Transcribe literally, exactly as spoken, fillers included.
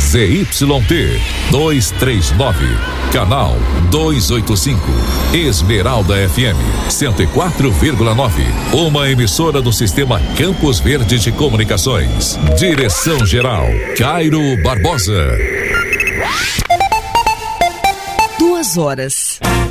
Z Y T duzentos e trinta e nove, canal duzentos e oitenta e cinco, Esmeralda F M cento e quatro vírgula nove, uma emissora do Sistema Campos Verde de Comunicações. Direção geral Cairo Barbosa. Duas horas.